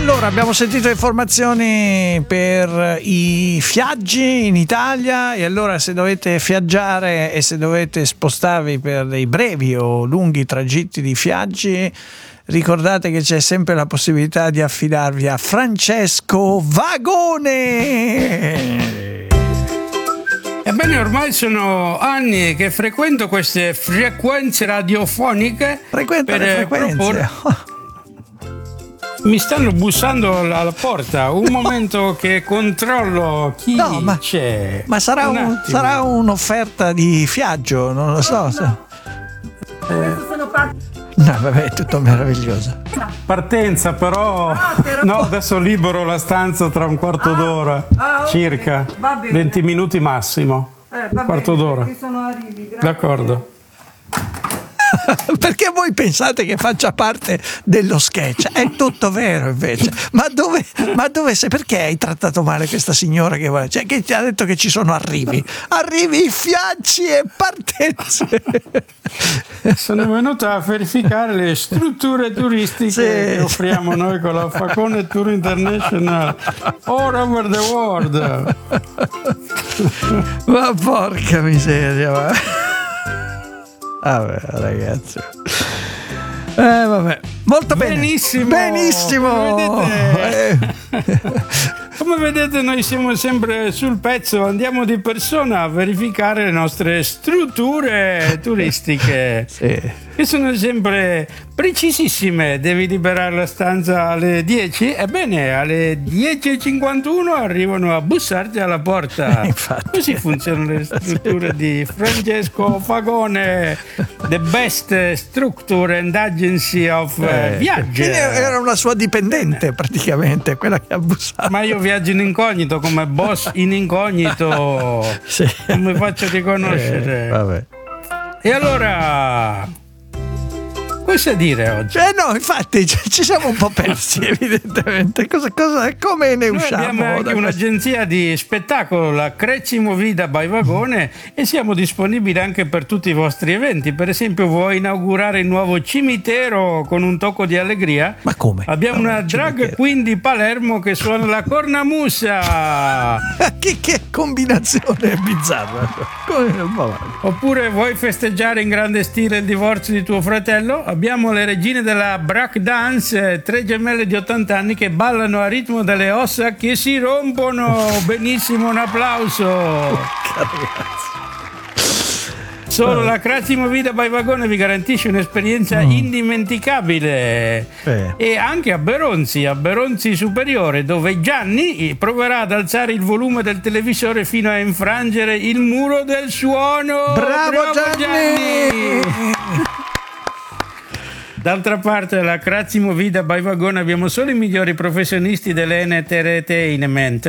Allora, abbiamo sentito informazioni per i viaggi in Italia, e allora se dovete viaggiare e se dovete spostarvi per dei brevi o lunghi tragitti di viaggi, ricordate che c'è sempre la possibilità di affidarvi a Francesco Vagone. Ebbene, ormai sono anni che frequento queste frequenze radiofoniche. Frequenta le frequenze. Mi stanno bussando alla porta. Un momento che controllo chi c'è. Ma sarà un'offerta di viaggio, non lo so. No, vabbè, è tutto meraviglioso. Partenza, però. No, adesso libero la stanza tra un quarto d'ora. Circa. 20 minuti massimo. Un quarto d'ora. D'accordo. Perché voi pensate che faccia parte dello sketch? È tutto vero invece. Ma dove sei? Perché hai trattato male questa signora che ti ha detto che ci sono arrivi, fiaggi e partenze? Sono venuto a verificare le strutture turistiche che offriamo noi con la Vagone Tour International all over the world. Ma porca miseria, va. Vabbè, ragazzi. Vabbè. Molto bene. Benissimo. Come vedete, noi siamo sempre sul pezzo, andiamo di persona a verificare le nostre strutture turistiche. Sì. Che sono sempre precisissime. Devi liberare la stanza alle 10? Ebbene, alle 10:51 arrivano a bussarti alla porta. Infatti. Così funzionano le strutture di Francesco Vagone, the best structure and agency of viaggio. Era una sua dipendente praticamente, quella che ha bussato. Ma io viaggio in incognito, come boss in incognito. Sì. Non mi faccio riconoscere. Vabbè. E allora, cosa dire oggi? No, infatti ci siamo un po' persi evidentemente. Come ne usciamo? Noi abbiamo anche un'agenzia di spettacolo, la Crecimo Vida by Vagone, e siamo disponibili anche per tutti i vostri eventi. Per esempio, vuoi inaugurare il nuovo cimitero con un tocco di allegria? Ma come? Abbiamo una drag queen di Palermo che suona la cornamussa. Che combinazione bizzarra. Oppure vuoi festeggiare in grande stile il divorzio di tuo fratello? Abbiamo le regine della break dance, 3 gemelle di 80 anni che ballano a ritmo delle ossa che si rompono. Benissimo, un applauso. Solo la Crecimo Vida by Vagone vi garantisce un'esperienza indimenticabile. E anche a Beronzi Superiore, dove Gianni proverà ad alzare il volume del televisore fino a infrangere il muro del suono. Bravo Gianni! D'altra parte, alla Crecimo Vida by Vagone abbiamo solo i migliori professionisti dell'entertainment.